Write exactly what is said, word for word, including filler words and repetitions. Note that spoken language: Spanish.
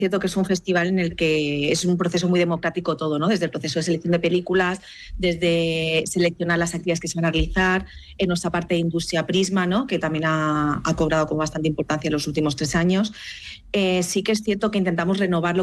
cierto que es un festival en el que es un proceso muy democrático todo, ¿no? Desde el proceso de selección de películas, desde seleccionar las actividades que se van a realizar, en nuestra parte de industria Prisma, ¿no? Que también ha, ha cobrado con bastante importancia en los últimos tres años. Eh, sí que es cierto que intentamos renovarlo